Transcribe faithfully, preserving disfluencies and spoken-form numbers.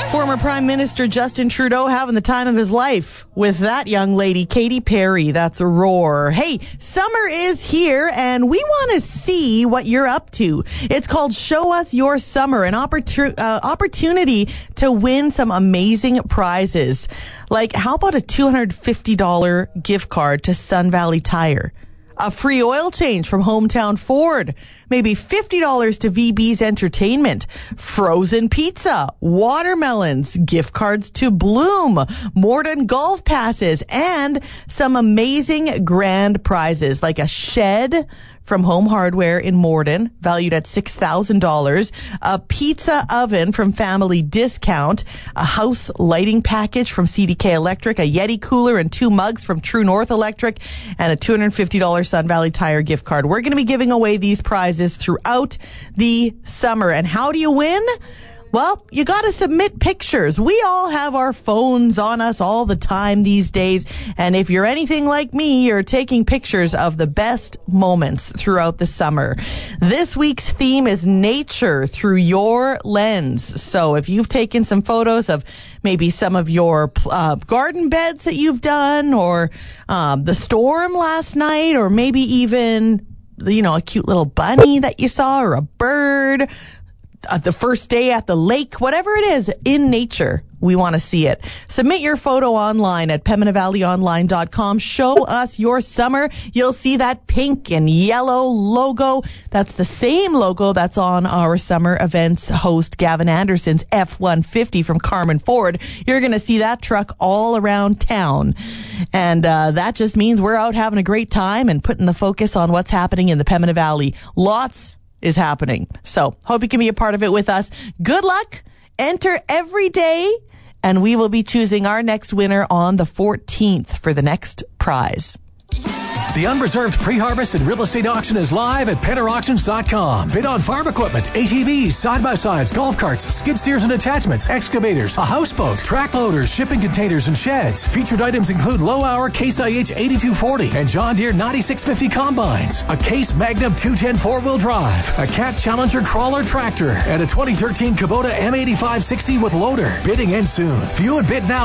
Former Prime Minister Justin Trudeau having the time of his life with that young lady, Katy Perry. That's a roar. Hey, summer is here, and we want to see what you're up to. It's called Show Us Your Summer, an opportu- uh, opportunity to win some amazing prizes. Like, how about a two hundred fifty dollars gift card to Sun Valley Tire? A free oil change from Hometown Ford. Maybe fifty dollars to V B's Entertainment. Frozen pizza. Watermelons. Gift cards to Bloom. Morden golf passes. And some amazing grand prizes like a shed from Home Hardware in Morden, valued at six thousand dollars. A pizza oven from Family Discount. A house lighting package from C D K Electric. A Yeti cooler and two mugs from True North Electric. And a two hundred fifty dollars Sun Valley Tire gift card. We're going to be giving away these prizes throughout the summer. And how do you win? Well, you got to submit pictures. We all have our phones on us all the time these days. And if you're anything like me, you're taking pictures of the best moments throughout the summer. This week's theme is nature through your lens. So if you've taken some photos of maybe some of your uh, garden beds that you've done, or um, the storm last night, or maybe even, you know, a cute little bunny that you saw, or a bird, Uh, the first day at the lake, whatever it is in nature, we want to see it. Submit your photo online at pembina valley online dot com. Show us your summer. You'll see that pink and yellow logo. That's the same logo that's on our summer events host Gavin Anderson's F one fifty from Carmen Ford. You're going to see that truck all around town. And uh, that just means we're out having a great time and putting the focus on what's happening in the Pembina Valley. Lots is happening. So hope you can be a part of it with us. Good luck. Enter every day, and we will be choosing our next winner on the fourteenth for the next prize. The Unreserved Pre-Harvest and Real Estate Auction is live at penner auctions dot com. Bid on farm equipment, A T Vs, side-by-sides, golf carts, skid steers and attachments, excavators, a houseboat, track loaders, shipping containers, and sheds. Featured items include low-hour Case I H eighty-two forty and John Deere ninety-six fifty combines, a Case Magnum two ten four-wheel drive, a Cat Challenger crawler tractor, and a twenty thirteen Kubota M eighty-five sixty with loader. Bidding ends soon. View and bid now